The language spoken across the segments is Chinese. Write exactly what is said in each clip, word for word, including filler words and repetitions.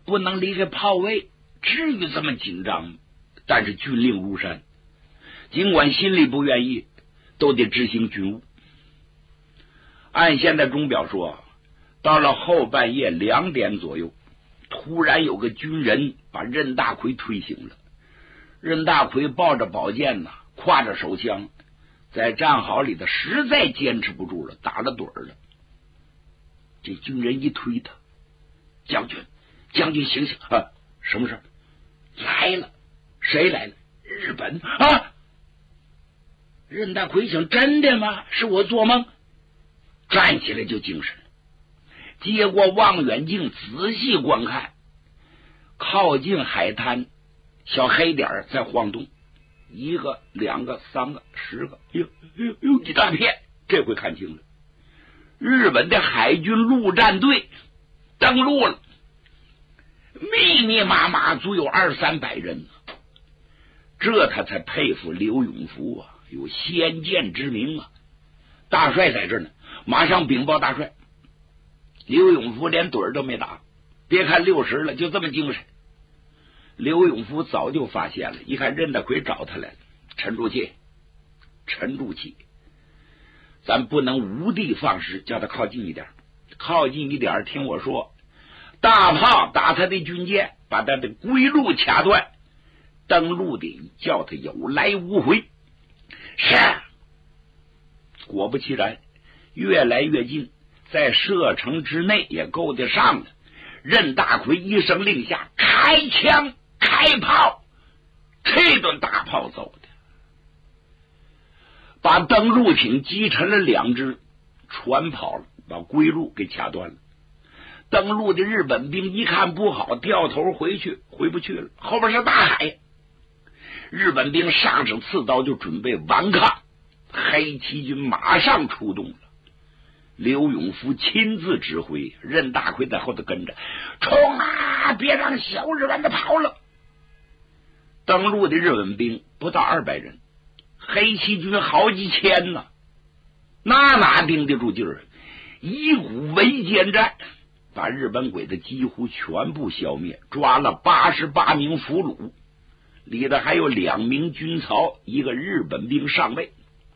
不能离开炮位，至于这么紧张吗？但是军令如山，尽管心里不愿意，都得执行军务。按现在钟表说，到了后半夜两点左右，突然有个军人把任大奎推醒了。任大奎抱着宝剑呢，挎着手枪，在战壕里头实在坚持不住了，打了盹了。这军人一推他，将军，将军醒醒啊！什么事？来了。谁来了？日本啊！任大奎想，真的吗？是我做梦？站起来就精神了，接过望远镜仔细观看，靠近海滩小黑点在晃动，一个两个三个十个，哟哟哟，一大片。这回看清了，日本的海军陆战队登陆了，密密麻麻足有二三百人。这他才佩服刘永福啊，有先见之明啊！大帅在这呢，马上禀报大帅。刘永福连盹都没打，别看六十了，就这么精神。刘永福早就发现了，一看任大奎找他来了，沉住气，沉住气，咱不能无的放矢，叫他靠近一点，靠近一点，听我说，大炮打他的军舰，把他的归路掐断。登陆的叫他有来无回。是，果不其然，越来越近，在射程之内也够得上了。任大奎一声令下，开枪开炮，这顿大炮走的，把登陆艇击沉了两只，船跑了，把归路给掐断了。登陆的日本兵一看不好，掉头回去，回不去了，后边是大海。日本兵上手刺刀，就准备顽抗，黑旗军马上出动了。刘永福亲自指挥，任大奎在后头跟着，冲啊！别让小日本的跑了。登陆的日本兵不到二百人，黑旗军好几千呢，那哪顶得住劲儿？以古围歼战，把日本鬼子几乎全部消灭，抓了八十八名俘虏。里头还有两名军曹，一个日本兵上尉。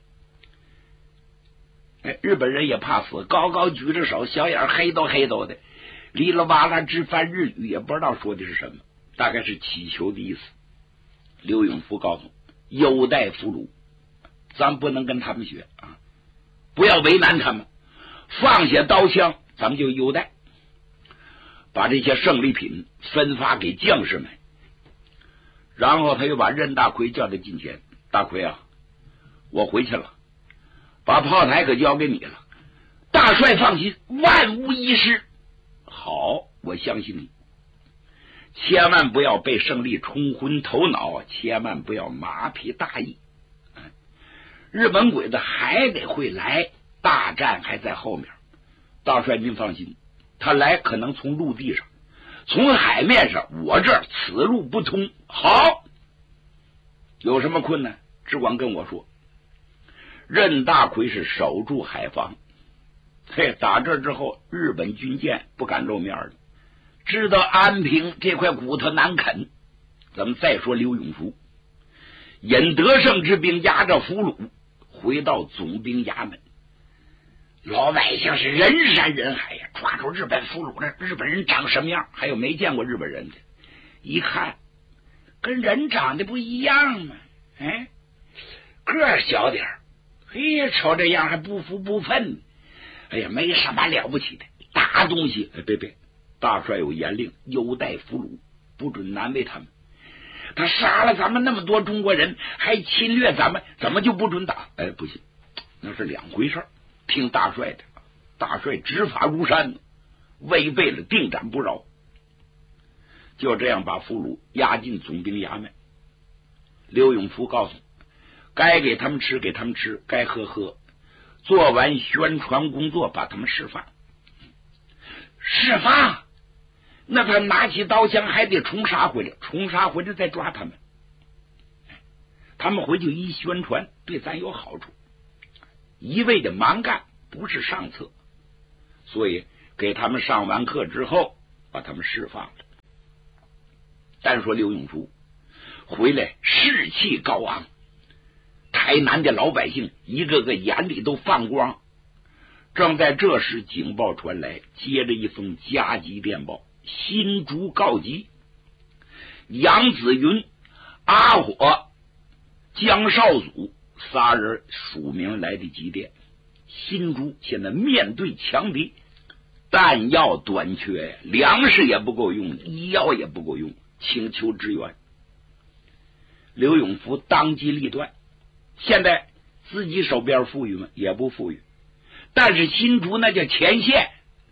哎，日本人也怕死，高高举着手，小眼黑都黑都的，哩啦哇啦直翻日语，也不知道说的是什么，大概是祈求的意思。刘永福告诉优待俘虏，咱不能跟他们学啊，不要为难他们，放下刀枪，咱们就优待，把这些胜利品分发给将士们。然后他又把任大奎叫到近前，大奎啊，我回去了，把炮台可交给你了，大帅放心，万无一失。好，我相信你，千万不要被胜利冲昏头脑，千万不要马匹大意。日本鬼子还得会来，大战还在后面。大帅您放心，他来可能从陆地上，从海面上，我这儿此路不通。好，有什么困难只管跟我说。任大奎是守住海防，嘿，打这之后日本军舰不敢露面了，知道安平这块骨头难啃。咱们再说刘永福引得胜之兵押着俘虏回到总兵衙门，老百姓是人山人海呀，抓住日本俘虏了，日本人长什么样？还有没见过日本人的，一看跟人长得不一样嘛，哎，个儿小点儿，嘿，瞅这样还不服不忿，哎呀，没什么了不起的大东西。哎，别别，大帅有严令，优待俘虏，不准难为他们。他杀了咱们那么多中国人，还侵略咱们，怎么就不准打？哎，不行，那是两回事，听大帅的，大帅执法如山，违背了定斩不饶。就这样把俘虏押进总兵衙门。刘永福告诉该给他们吃给他们吃，该喝喝，做完宣传工作把他们释放。释放？那他拿起刀枪还得冲杀回来，冲杀回来再抓他们。他们回去一宣传，对咱有好处，一味的蛮干不是上策，所以给他们上完课之后把他们释放了。 单说刘永福回来士气高昂，台南的老百姓一个个眼里都放光。正在这时，警报传来，接着一封加急电报，新竹告急，杨子云、阿火、江少祖仨人署名来的急电。新竹现在面对强敌，弹药短缺，粮食也不够用，医药也不够用，请求支援。刘永福当机立断，现在自己手边富裕吗？也不富裕，但是新竹那叫前线，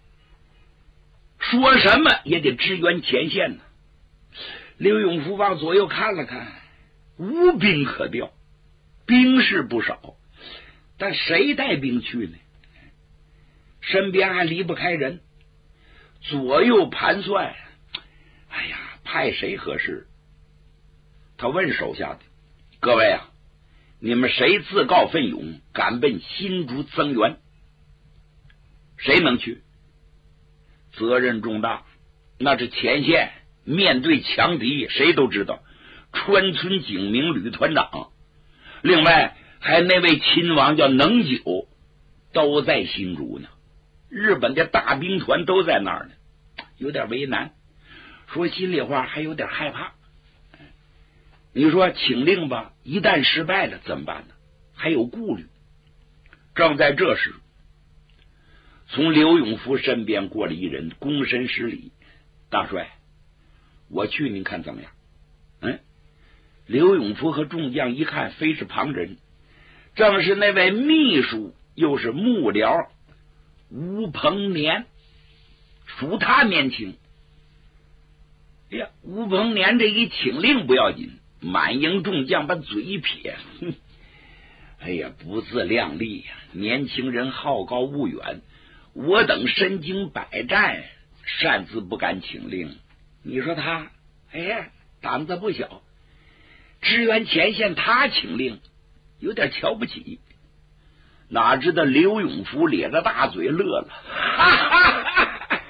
说什么也得支援前线呢。刘永福往左右看了看，无兵可调，兵士不少，但谁带兵去呢？身边还离不开人，左右盘算，哎呀，派谁合适？他问手下的各位啊，你们谁自告奋勇敢奔新竹增援？谁能去？责任重大，那是前线，面对强敌，谁都知道川村景明旅团长，另外还那位亲王叫能久，都在新竹呢。日本的大兵团都在那儿呢，有点为难，说心里话还有点害怕。你说请令吧，一旦失败了怎么办呢？还有顾虑。正在这时，从刘永福身边过了一人，躬身施礼：大帅，我去，您看怎么样？嗯，刘永福和众将一看，非是旁人，正是那位秘书又是幕僚吴鹏年，属他年轻。哎呀，吴鹏年这一请令不要紧，满营众将把嘴一撇，哼，哎呀，不自量力呀！年轻人好高骛远，我等身经百战，擅自不敢请令。你说他，哎呀，胆子不小，支援前线他请令，有点瞧不起。哪知道刘永福咧着大嘴乐了，哈哈哈哈！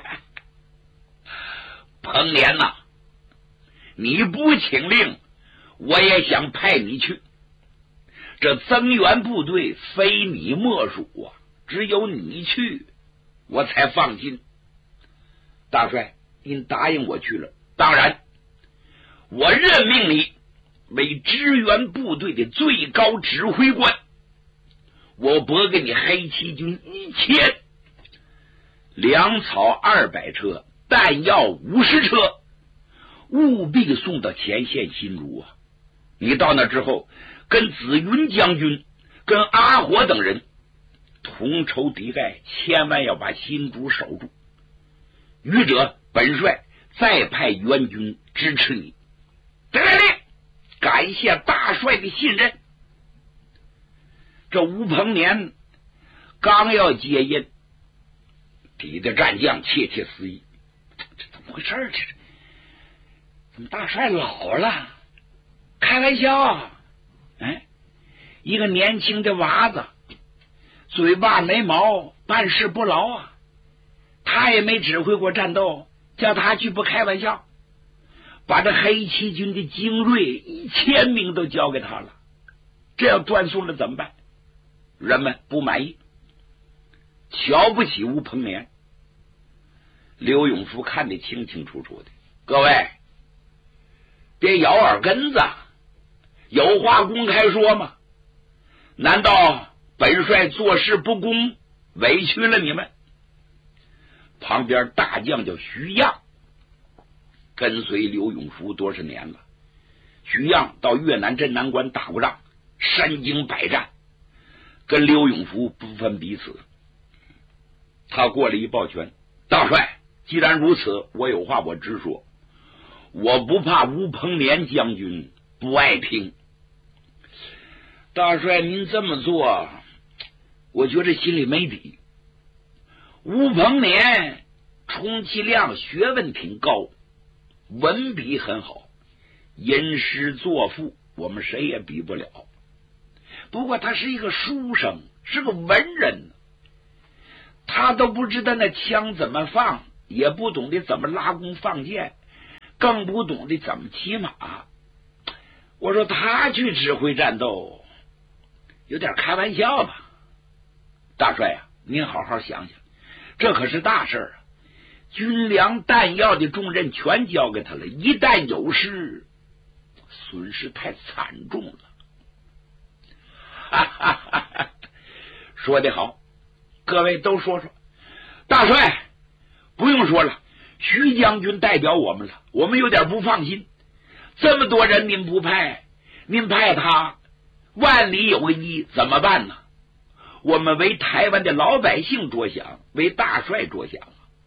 彭连呐，你不请令，我也想派你去。这增援部队非你莫属啊，只有你去，我才放心。大帅，您答应我去了，当然，我任命你为支援部队的最高指挥官。我拨给你黑旗军一千，粮草二百车，弹药五十车，务必送到前线新竹啊！你到那之后，跟紫云将军、跟阿火等人同仇敌忾，千万要把新竹守住。余者，本帅再派援军支持你。得来令，感谢大帅的信任。这吴鹏年刚要接印，底下战将窃窃私语：这怎么回事？这怎么大帅老了？开玩笑！哎，一个年轻的娃子，嘴巴没毛，办事不牢啊！他也没指挥过战斗，叫他去不开玩笑。把这黑旗军的精锐一千名都交给他了，这样断送了怎么办？人们不满意，瞧不起吴鹏年。刘永福看得清清楚楚的，各位别咬耳根子，有话公开说嘛。难道本帅做事不公，委屈了你们？旁边大将叫徐漾，跟随刘永福多少年了。徐漾到越南镇南关打过仗，身经百战，跟刘永福不分彼此。他过了一抱拳：大帅，既然如此，我有话我直说，我不怕吴鹏年将军不爱听。大帅您这么做，我觉得心里没底。吴鹏年充其量学问挺高，文笔很好，吟诗作赋我们谁也比不了。不过他是一个书生，是个文人，他都不知道那枪怎么放，也不懂得怎么拉弓放箭， 更不懂得怎么骑马。我说他去指挥战斗，有点开玩笑吧？大帅啊，您好好想想，这可是大事啊！军粮弹药的重任全交给他了，一旦有失，损失太惨重了。哈哈哈哈，说得好，各位都说说。大帅不用说了，徐将军代表我们了，我们有点不放心。这么多人您不派，您派他，万里有个一，怎么办呢？我们为台湾的老百姓着想，为大帅着想。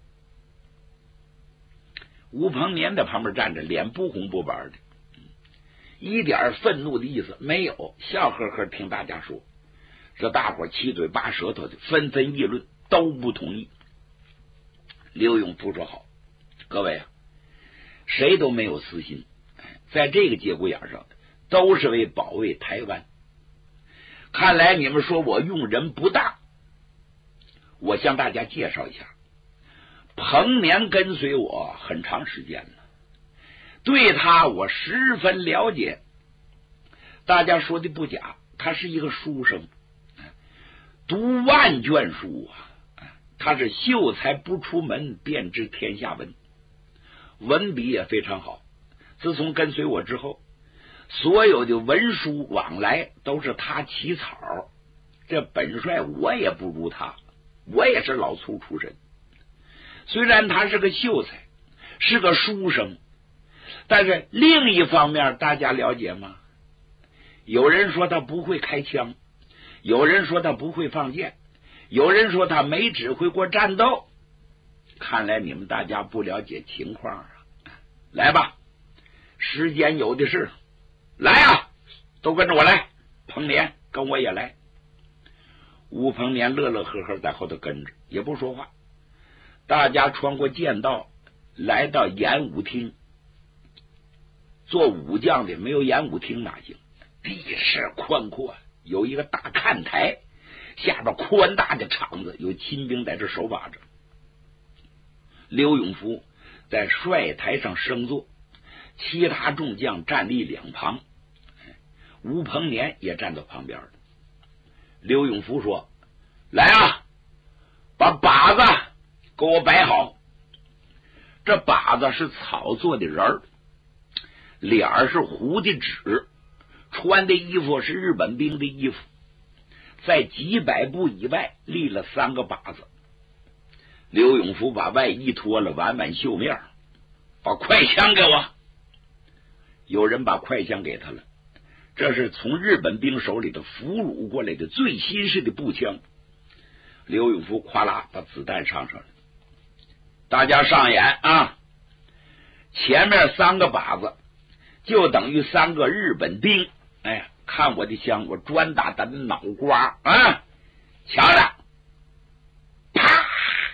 吴鹏年在旁边站着，脸不红不白的，一点愤怒的意思没有，笑呵呵听大家说。这大伙七嘴八舌头的纷纷议论，都不同意。刘永福说好，各位啊，谁都没有私心，在这个节骨眼上都是为保卫台湾。看来你们说我用人不当，我向大家介绍一下，彭年跟随我很长时间了，对他我十分了解。大家说的不假，他是一个书生，读万卷书啊，他是秀才不出门便知天下文，文笔也非常好。自从跟随我之后，所有的文书往来都是他起草。这本帅我也不如他，我也是老粗出身。虽然他是个秀才，是个书生，但是另一方面大家了解吗？有人说他不会开枪，有人说他不会放箭，有人说他没指挥过战斗。看来你们大家不了解情况啊！来吧，时间有的是，来啊，都跟着我来。彭年跟我也来。吴彭年乐乐呵呵在后头跟着，也不说话。大家穿过剑道，来到演武厅。做武将的没有演武厅哪行？地势宽阔，有一个大看台，下边宽大的场子，有亲兵在这守把着。刘永福在帅台上升座，其他众将站立两旁，吴彭年也站到旁边。刘永福说：“来啊，把靶子给我摆好。”这靶子是草做的人儿，脸儿是糊的纸，穿的衣服是日本兵的衣服，在几百步以外立了三个靶子。刘永福把外衣脱了，挽挽袖面，把快枪给我。有人把快枪给他了，这是从日本兵手里头俘虏过来的最新式的步枪。刘永福咵啦把子弹上上来，大家上眼啊！前面三个靶子就等于三个日本兵。哎呀，看我的枪，我专打他的脑瓜啊！瞧着，啪，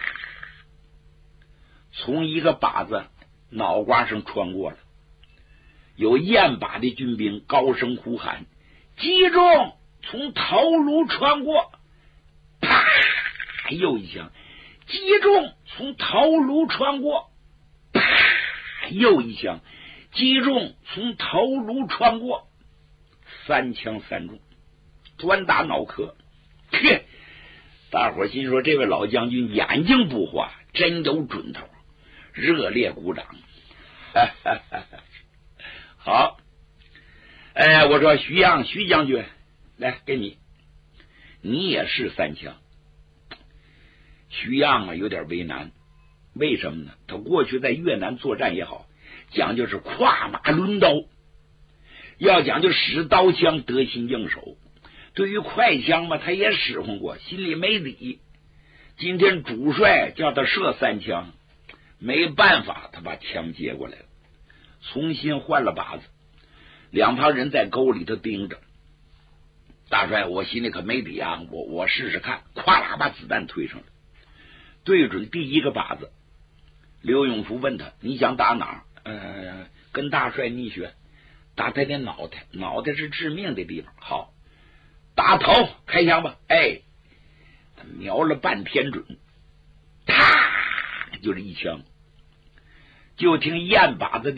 从一个靶子脑瓜上穿过了。有验靶的军兵高声呼喊：“击中！”从头颅穿过，啪，又一枪，击中！从头颅穿过，啪，又一枪，击中！从头颅穿过，三枪三中，专打脑壳。嘿，大伙心说这位老将军眼睛不花，真有准头，热烈鼓掌。哈哈哈哈，好，哎，我说徐阳，徐将军，来给你，你也是三枪。徐阳啊，有点为难，为什么呢？他过去在越南作战也好，讲究是跨马抡刀，要讲究使刀枪得心应手。对于快枪嘛，他也使唤过，心里没底。今天主帅叫他射三枪，没办法，他把枪接过来了，重新换了靶子。两旁人在沟里头盯着。大帅，我心里可没底啊，我我试试看，咵啦把子弹推上来，对准第一个靶子。刘永福问他：“你想打哪儿？”呃，跟大帅逆学，打他的脑袋，脑袋是致命的地方。好，打头，开枪吧。哎，他瞄了半天准，啪，就是一枪。就听验靶子的